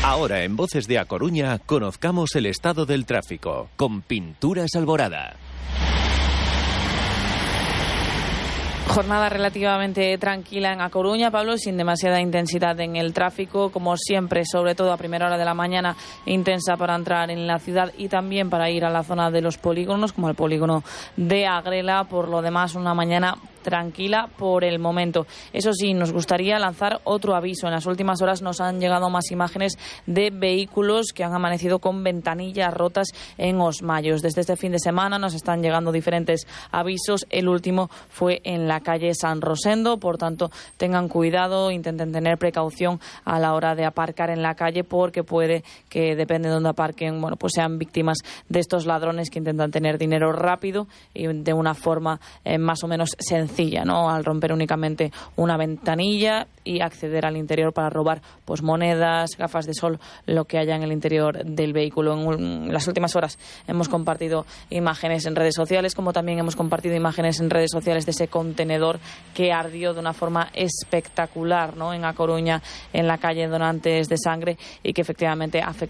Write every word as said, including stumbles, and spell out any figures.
Ahora en Voces de A Coruña conozcamos el estado del tráfico con Pinturas Alborada. Jornada relativamente tranquila en A Coruña, Pablo, sin demasiada intensidad en el tráfico, como siempre, sobre todo a primera hora de la mañana, intensa para entrar en la ciudad y también para ir a la zona de los polígonos, como el polígono de Agrela. Por lo demás, una mañana tranquila por el momento. Eso sí, nos gustaría lanzar otro aviso. En las últimas horas nos han llegado más imágenes de vehículos que han amanecido con ventanillas rotas en Osmayos. Desde este fin de semana nos están llegando diferentes avisos. El último fue en la calle San Rosendo, por tanto tengan cuidado, intenten tener precaución a la hora de aparcar en la calle, porque puede que, depende de dónde aparquen, bueno, pues sean víctimas de estos ladrones que intentan tener dinero rápido y de una forma eh, más o menos sencilla, ¿no? Al romper únicamente una ventanilla y acceder al interior para robar pues monedas, gafas de sol, lo que haya en el interior del vehículo. En las últimas horas hemos compartido imágenes en redes sociales, como también hemos compartido imágenes en redes sociales de ese contenedor que ardió de una forma espectacular, ¿no? En A Coruña, en la calle Donantes de Sangre, y que efectivamente afectó